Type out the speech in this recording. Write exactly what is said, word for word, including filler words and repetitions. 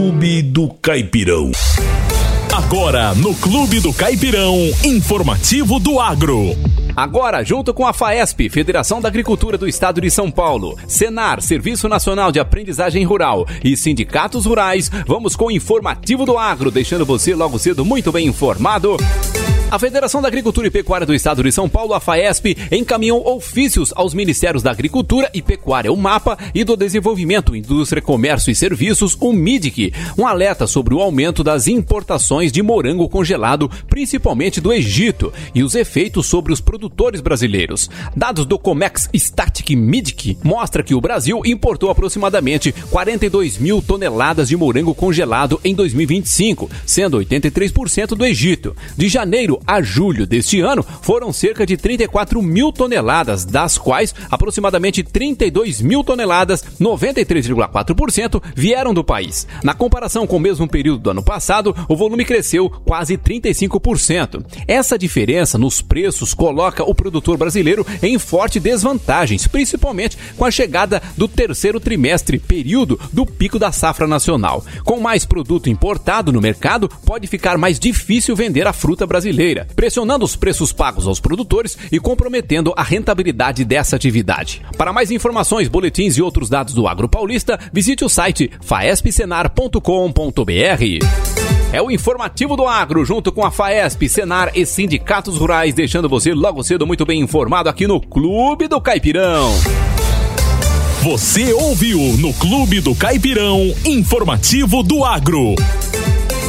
Clube do Caipirão. Agora, no Clube do Caipirão, informativo do agro. Agora, junto com a FAESP, Federação da Agricultura do Estado de São Paulo, Senar, Serviço Nacional de Aprendizagem Rural e sindicatos rurais, vamos com o informativo do agro, deixando você logo cedo muito bem informado. A Federação da Agricultura e Pecuária do Estado de São Paulo, a FAESP, encaminhou ofícios aos Ministérios da Agricultura e Pecuária, o MAPA, e do Desenvolvimento, Indústria, Comércio e Serviços, o MIDIC, um alerta sobre o aumento das importações de morango congelado, principalmente do Egito, e os efeitos sobre os produtores brasileiros. Dados do Comex Static MIDIC mostram que o Brasil importou aproximadamente quarenta e dois mil toneladas de morango congelado em dois mil e vinte e cinco, sendo oitenta e três por cento do Egito. De janeiro a julho deste ano, foram cerca de trinta e quatro mil toneladas, das quais aproximadamente trinta e dois mil toneladas, noventa e três vírgula quatro por cento, vieram do país. Na comparação com o mesmo período do ano passado, o volume cresceu quase trinta e cinco por cento. Essa diferença nos preços coloca o produtor brasileiro em forte desvantagem, principalmente com a chegada do terceiro trimestre, período do pico da safra nacional. Com mais produto importado no mercado, pode ficar mais difícil vender a fruta brasileira, pressionando os preços pagos aos produtores e comprometendo a rentabilidade dessa atividade. Para mais informações, boletins e outros dados do Agro Paulista, visite o site faesp senar ponto com ponto b r. É o informativo do agro, junto com a FAESP, Senar e sindicatos rurais, deixando você logo cedo muito bem informado aqui no Clube do Caipirão. Você ouviu no Clube do Caipirão, informativo do agro.